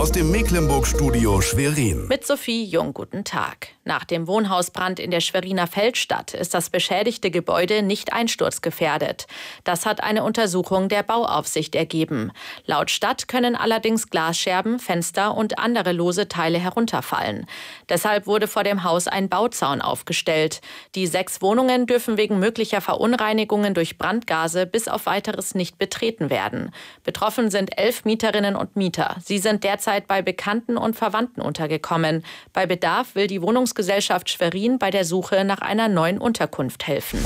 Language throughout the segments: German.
aus dem Mecklenburg-Studio Schwerin. Mit Sophie Jung, guten Tag. Nach dem Wohnhausbrand in der Schweriner Feldstadt ist das beschädigte Gebäude nicht einsturzgefährdet. Das hat eine Untersuchung der Bauaufsicht ergeben. Laut Stadt können allerdings Glasscherben, Fenster und andere lose Teile herunterfallen. Deshalb wurde vor dem Haus ein Bauzaun aufgestellt. Die 6 Wohnungen dürfen wegen möglicher Verunreinigungen durch Brandgase bis auf Weiteres nicht betreten werden. Betroffen sind 11 Mieterinnen und Mieter. Sie sind derzeit bei Bekannten und Verwandten untergekommen. Bei Bedarf will die Wohnungsgesellschaft Schwerin bei der Suche nach einer neuen Unterkunft helfen.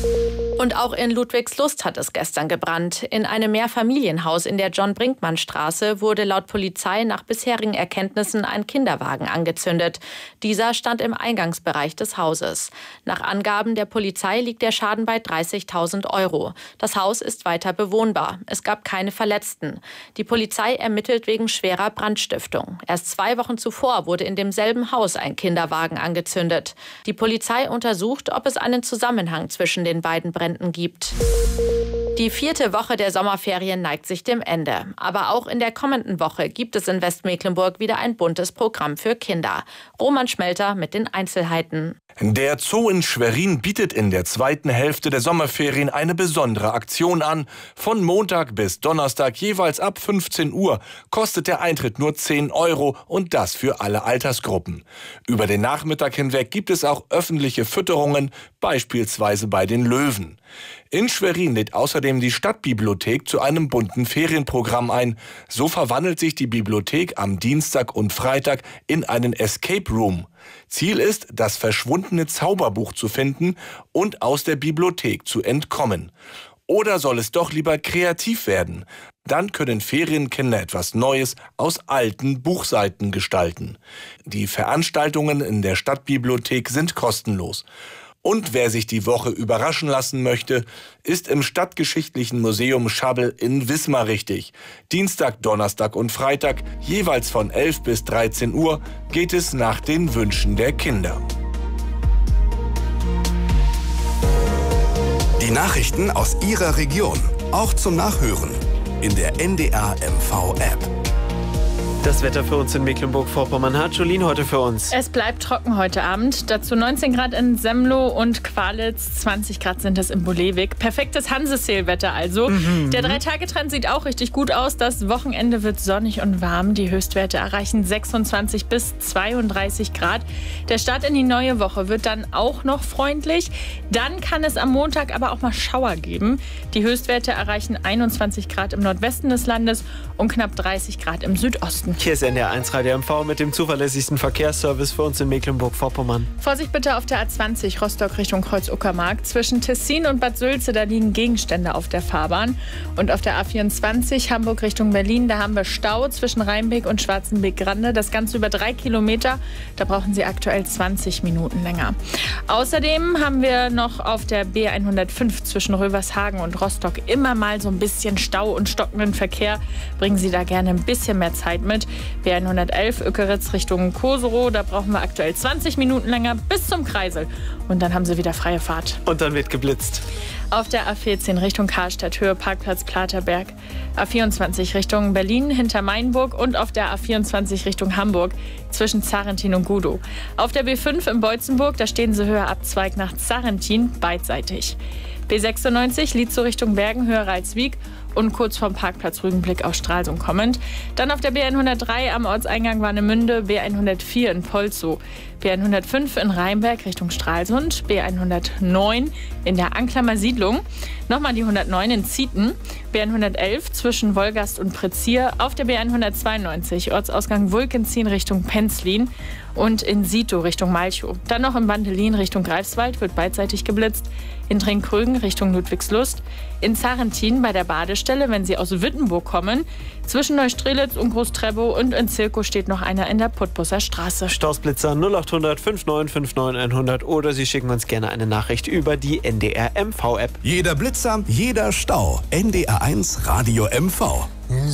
Und auch in Ludwigslust hat es gestern gebrannt. In einem Mehrfamilienhaus in der John-Brinkmann-Straße wurde laut Polizei nach bisherigen Erkenntnissen ein Kinderwagen angezündet. Dieser stand im Eingangsbereich des Hauses. Nach Angaben der Polizei liegt der Schaden bei 30.000 €. Das Haus ist weiter bewohnbar. Es gab keine Verletzten. Die Polizei ermittelt wegen schwerer Brandstiftung. Erst 2 Wochen zuvor wurde in demselben Haus ein Kinderwagen angezündet. Die Polizei untersucht, ob es einen Zusammenhang zwischen den beiden Bränden gibt. Die 4. Woche der Sommerferien neigt sich dem Ende. Aber auch in der kommenden Woche gibt es in Westmecklenburg wieder ein buntes Programm für Kinder. Roman Schmelter mit den Einzelheiten. Der Zoo in Schwerin bietet in der zweiten Hälfte der Sommerferien eine besondere Aktion an. Von Montag bis Donnerstag jeweils ab 15 Uhr kostet der Eintritt nur 10 € und das für alle Altersgruppen. Über den Nachmittag hinweg gibt es auch öffentliche Fütterungen, beispielsweise bei den Löwen. In Schwerin lädt außerdem die Stadtbibliothek zu einem bunten Ferienprogramm ein. So verwandelt sich die Bibliothek am Dienstag und Freitag in einen Escape Room. Ziel ist, das verschwundene Zauberbuch zu finden und aus der Bibliothek zu entkommen. Oder soll es doch lieber kreativ werden? Dann können Ferienkinder etwas Neues aus alten Buchseiten gestalten. Die Veranstaltungen in der Stadtbibliothek sind kostenlos. Und wer sich die Woche überraschen lassen möchte, ist im Stadtgeschichtlichen Museum Schabbel in Wismar richtig. Dienstag, Donnerstag und Freitag, jeweils von 11 bis 13 Uhr, geht es nach den Wünschen der Kinder. Die Nachrichten aus Ihrer Region, auch zum Nachhören, in der NDR MV-App. Das Wetter für uns in Mecklenburg-Vorpommern hat Jolien heute für uns. Es bleibt trocken heute Abend. Dazu 19 Grad in Semlo und Qualitz, 20 Grad sind es in Bolewik. Perfektes Hanseseel-Wetter also. Der 3-Tage-Trend sieht auch richtig gut aus. Das Wochenende wird sonnig und warm. Die Höchstwerte erreichen 26 bis 32 Grad. Der Start in die neue Woche wird dann auch noch freundlich. Dann kann es am Montag aber auch mal Schauer geben. Die Höchstwerte erreichen 21 Grad im Nordwesten des Landes und knapp 30 Grad im Südosten. Hier ist NDR 1 Radio MV mit dem zuverlässigsten Verkehrsservice für uns in Mecklenburg-Vorpommern. Vorsicht bitte auf der A20 Rostock Richtung Kreuz-Uckermark. Zwischen Tessin und Bad Sülze, da liegen Gegenstände auf der Fahrbahn. Und auf der A24 Hamburg Richtung Berlin, da haben wir Stau zwischen Rheinbeek und Schwarzenbeek-Grande. Das Ganze über 3 Kilometer. Da brauchen Sie aktuell 20 Minuten länger. Außerdem haben wir noch auf der B105 zwischen Rövershagen und Rostock immer mal so ein bisschen Stau und stockenden Verkehr. Bringen Sie da gerne ein bisschen mehr Zeit mit. B111 Ökeritz Richtung Koserow, da brauchen wir aktuell 20 Minuten länger bis zum Kreisel. Und dann haben Sie wieder freie Fahrt. Und dann wird geblitzt. Auf der A14 Richtung Karstadt, Höhe Parkplatz Platerberg. A24 Richtung Berlin hinter Mainburg und auf der A24 Richtung Hamburg zwischen Zarrentin und Gudow. Auf der B5 in Beutzenburg, da stehen Sie Höhe Abzweig nach Zarrentin beidseitig. B96 Lietzow Richtung Bergen, Höhe Ralswiek und kurz vorm Parkplatz Rügenblick aus Stralsund kommend. Dann auf der B103 am Ortseingang Warnemünde, B104 in Polzow, B105 in Rheinberg Richtung Stralsund, B109 in der Anklammer Siedlung, nochmal die 109 in Zieten, B111 zwischen Wolgast und Prezier, auf der B192 Ortsausgang Wulkenzien Richtung Penzlin und in Sito Richtung Malchow. Dann noch in Bandelin Richtung Greifswald wird beidseitig geblitzt, in Trinkrögen Richtung Ludwigslust, in Zarrentin bei der Badestelle, wenn Sie aus Wittenburg kommen, zwischen Neustrelitz und Großtrebow und in Zirkow steht noch einer in der Putbusser Straße. Stausblitzer 0800 5959 100 oder Sie schicken uns gerne eine Nachricht über die NDR MV-App. Jeder Blitzer, jeder Stau. NDR 1 Radio MV.